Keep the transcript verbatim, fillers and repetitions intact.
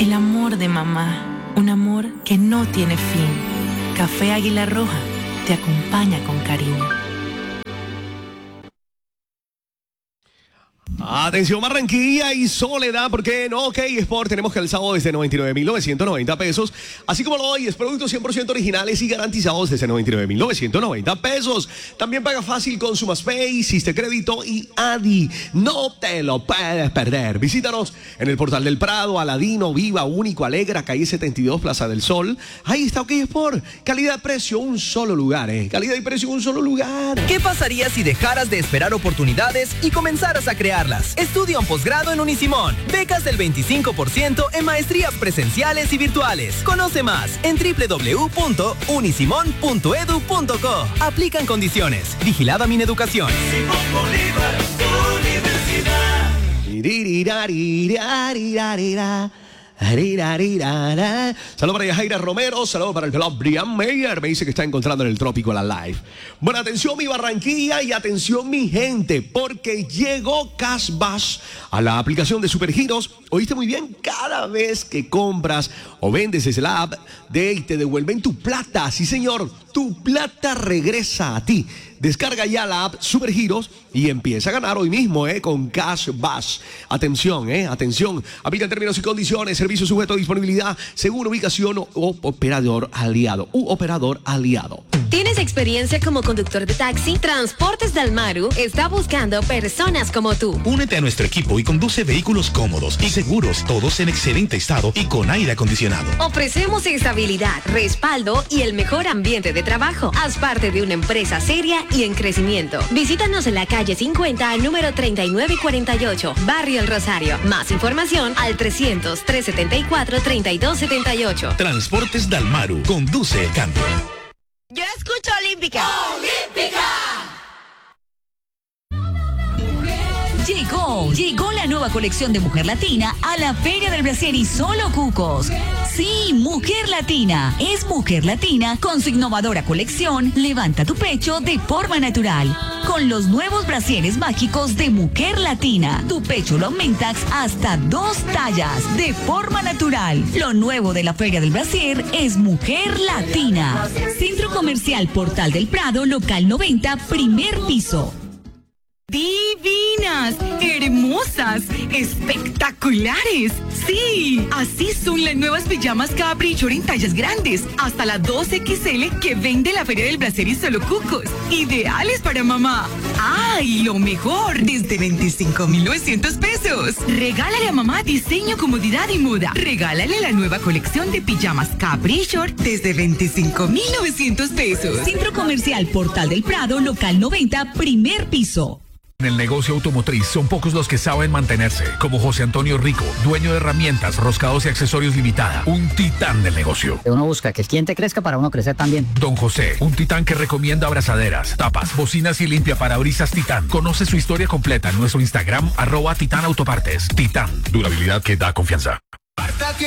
El amor de mamá, un amor que no tiene fin. Café Águila Roja te acompaña con cariño. Atención Barranquilla y Soledad, porque en OK Sport tenemos calzado desde noventa y nueve mil novecientos noventa pesos, así como lo oyes, productos cien por ciento originales y garantizados desde noventa y nueve mil novecientos noventa pesos. También paga fácil con SumaSpay, Siste Crédito y Adi. No te lo puedes perder. Visítanos en el Portal del Prado, Aladino, Viva, Único, Alegra, calle setenta y dos, Plaza del Sol. Ahí está OK Sport. Calidad, precio, un solo lugar, eh. Calidad y precio, un solo lugar. ¿Qué pasaría si dejaras de esperar oportunidades y comenzaras a crearlas? Estudia un posgrado en Unisimón. Becas del veinticinco por ciento en maestrías presenciales y virtuales. Conoce más en doble u doble u doble u punto unisimón punto edu punto co. Aplican condiciones. Vigilada Mineducación. Saludos para Yajaira Romero, saludos para el pelado Brian Meyer, me dice que está encontrando en el trópico la live. Bueno, atención mi Barranquilla y atención mi gente, porque llegó Cashbash a la aplicación de Supergiros. Oíste muy bien, cada vez que compras o vendes desde la app de y te devuelven tu plata. Sí señor, tu plata regresa a ti. Descarga ya la app Supergiros y empieza a ganar hoy mismo, eh, con Cashbash. Atención, eh, atención. Aplican términos y condiciones, servicio sujeto a disponibilidad, según ubicación o operador aliado. U operador aliado. ¿Tienes experiencia como conductor de taxi? Transportes Dalmaru está buscando personas como tú. Únete a nuestro equipo y conduce vehículos cómodos y seguros, todos en excelente estado y con aire acondicionado. Ofrecemos estabilidad, respaldo y el mejor ambiente de trabajo. Haz parte de una empresa seria y en crecimiento. Visítanos en la calle cincuenta, número treinta y nueve cuarenta y ocho, Barrio El Rosario. Más información al trescientos, trescientos setenta y cuatro, treinta y dos setenta y ocho. Transportes Dalmaru, conduce el cambio. Yo escucho Olímpica. ¡Olímpica! Llegó, llegó la nueva colección de Mujer Latina a la Feria del Brasier y Solo Cucos. Sí, Mujer Latina. Es Mujer Latina con su innovadora colección Levanta tu pecho de forma natural. Con los nuevos brasieres mágicos de Mujer Latina. Tu pecho lo aumentas hasta dos tallas de forma natural. Lo nuevo de la Feria del Brasier es Mujer Latina. Centro Comercial Portal del Prado, local noventa, primer piso. Divinas, hermosas, espectaculares. Sí, así son las nuevas pijamas Caprichor en tallas grandes, hasta la dos equis ele que vende la Feria del Brasier y Solo Cucos. Ideales para mamá. ¡Ah, y lo mejor! Desde veinticinco mil novecientos pesos. Regálale a mamá diseño, comodidad y moda. Regálale la nueva colección de pijamas Caprichor desde veinticinco mil novecientos pesos. Centro Comercial Portal del Prado, local noventa, primer piso. En el negocio automotriz son pocos los que saben mantenerse, como José Antonio Rico, dueño de Herramientas, Roscados y Accesorios Limitada, un titán del negocio. Uno busca que el cliente crezca para uno crecer también. Don José, un titán que recomienda abrazaderas, tapas, bocinas y limpia parabrisas Titán. Conoce su historia completa en nuestro Instagram, arroba Titán Autopartes. Titán, durabilidad que da confianza.